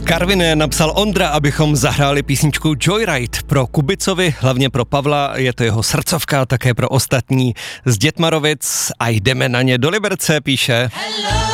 Karviné napsal Ondra, abychom zahráli písničku Joyride pro Kubicovi, hlavně pro Pavla, je to jeho srdcovka, také pro ostatní z Dětmarovic a jdeme na ně do Liberce, píše. Hello.